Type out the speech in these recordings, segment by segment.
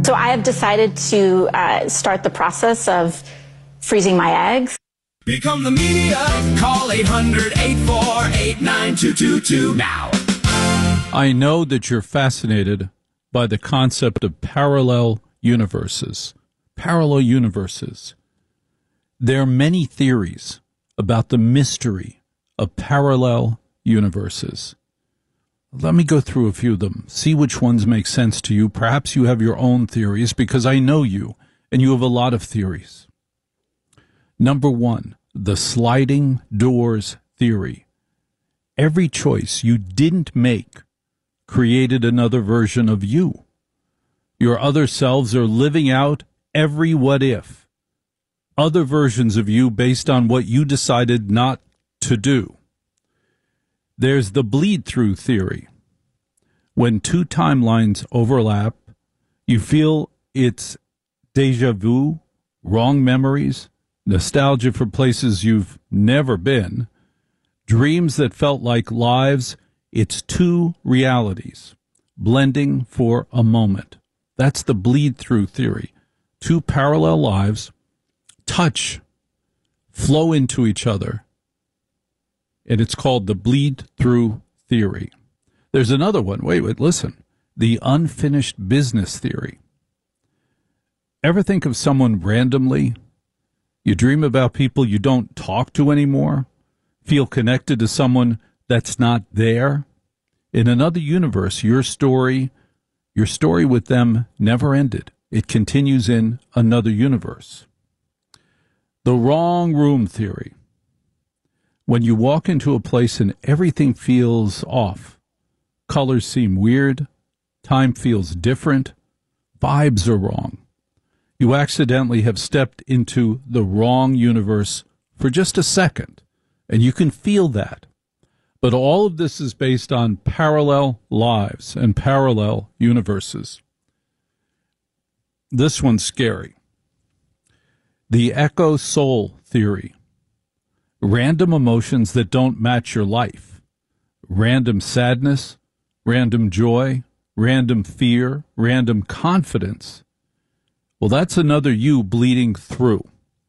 So I have decided to start the process of freezing my eggs. Become the media. Call 800-848-9222 now. I know that you're fascinated by the concept of parallel universes. Parallel universes. There are many theories about the mystery of parallel universes. Let me go through a few of them, see which ones make sense to you. Perhaps you have your own theories, because I know you, and you have a lot of theories. Number one, the sliding doors theory. Every choice you didn't make created another version of you. Your other selves are living out every what if. Other versions of you based on what you decided not to do. There's the bleed-through theory. When two timelines overlap, you feel it's déjà vu, wrong memories, nostalgia for places you've never been, dreams that felt like lives. It's two realities blending for a moment. That's the bleed-through theory. Two parallel lives touch, flow into each other, and it's called the bleed-through theory. There's another one. Wait, listen. The unfinished business theory. Ever think of someone randomly? You dream about people you don't talk to anymore? Feel connected to someone that's not there? In another universe, your story with them never ended. It continues in another universe. The wrong room theory. When you walk into a place and everything feels off, colors seem weird, time feels different, vibes are wrong. You accidentally have stepped into the wrong universe for just a second, and you can feel that. But all of this is based on parallel lives and parallel universes. This one's scary. The echo soul theory. Random emotions that don't match your life. Random sadness, random joy, random fear, random confidence. Well, that's another you bleeding through.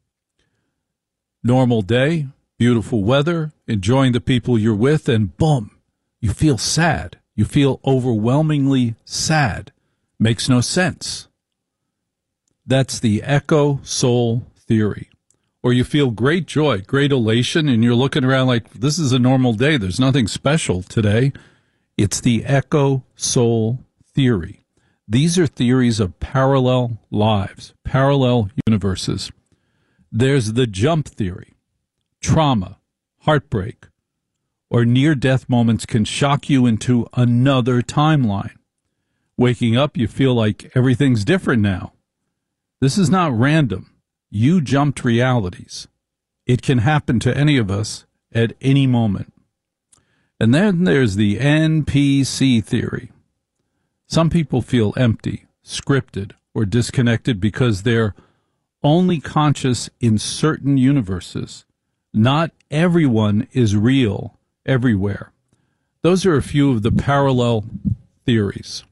Normal day, beautiful weather, enjoying the people you're with, and boom, you feel sad. You feel overwhelmingly sad. Makes no sense. That's the echo soul theory. Or you feel great joy, great elation, and you're looking around like, this is a normal day. There's nothing special today. It's the echo soul theory. These are theories of parallel lives, parallel universes. There's the jump theory. Trauma, heartbreak, or near-death moments can shock you into another timeline. Waking up, you feel like everything's different now. This is not random. You jumped realities. It can happen to any of us at any moment. And then there's the NPC theory. Some people feel empty, scripted, or disconnected because they're only conscious in certain universes. Not everyone is real everywhere. Those are a few of the parallel theories.